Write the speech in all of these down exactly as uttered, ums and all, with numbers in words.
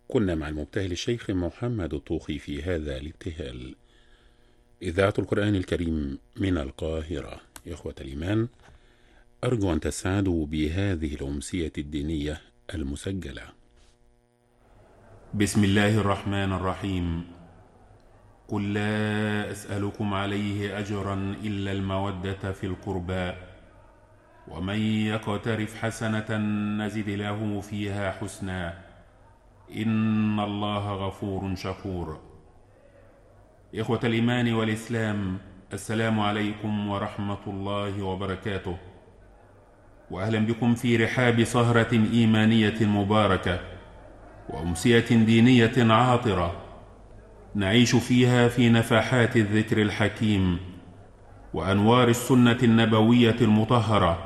كنا مع المبتهل الشيخ محمد الطوخي في هذا الابتهال. إذاعة القرآن الكريم من القاهرة. إخوة الإيمان، أرجو أن تسعدوا بهذه الأمسية الدينية المسجلة. بسم الله الرحمن الرحيم. قل لا أسألكم عليه أجرا إلا المودة في القربى، ومن يقترف حسنة نزد له فيها حسنا، إن الله غفور شكور. إخوة الإيمان والإسلام، السلام عليكم ورحمة الله وبركاته، وأهلا بكم في رحاب سهرة إيمانية مباركة وأمسية دينية عاطرة نعيش فيها في نفحات الذكر الحكيم وأنوار السنة النبوية المطهرة.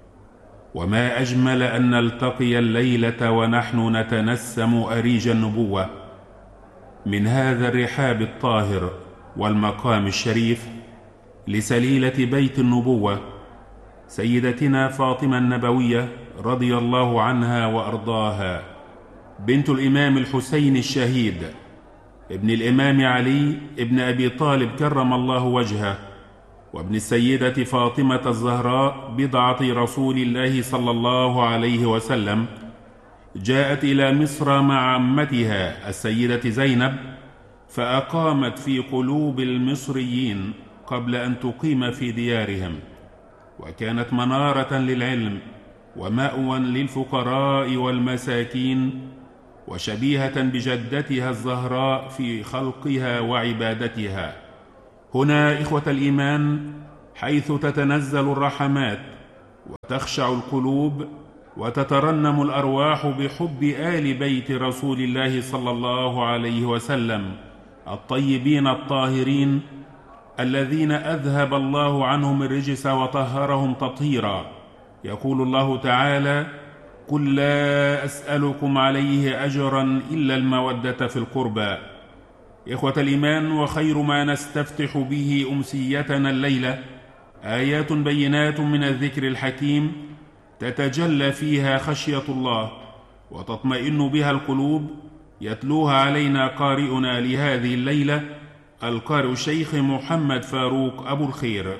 وما أجمل أن نلتقي الليلة ونحن نتنسم أريج النبوة من هذا الرحاب الطاهر والمقام الشريف لسليلة بيت النبوة سيدتنا فاطمة النبوية رضي الله عنها وأرضاها، بنت الإمام الحسين الشهيد ابن الإمام علي ابن أبي طالب كرم الله وجهه، وابن السيدة فاطمة الزهراء بضعة رسول الله صلى الله عليه وسلم. جاءت إلى مصر مع عمتها السيدة زينب، فأقامت في قلوب المصريين قبل أن تقيم في ديارهم، وكانت منارة للعلم ومأوى للفقراء والمساكين، وشبيهة بجدتها الزهراء في خلقها وعبادتها. هنا إخوة الإيمان حيث تتنزل الرحمات وتخشع القلوب وتترنم الأرواح بحب آل بيت رسول الله صلى الله عليه وسلم الطيبين الطاهرين الذين أذهب الله عنهم الرجس وطهرهم تطهيرا. يقول الله تعالى: قل لا أسألكم عليه أجرا إلا المودة في القربى. إخوة الإيمان، وخير ما نستفتح به أمسيتنا الليلة آيات بينات من الذكر الحكيم تتجلى فيها خشية الله وتطمئن بها القلوب، يتلوها علينا قارئنا لهذه الليلة القارئ الشيخ محمد فاروق أبو الخير.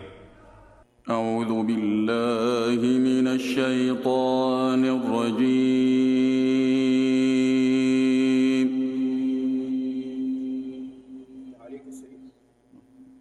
أعوذ بالله من الشيطان الرجيم.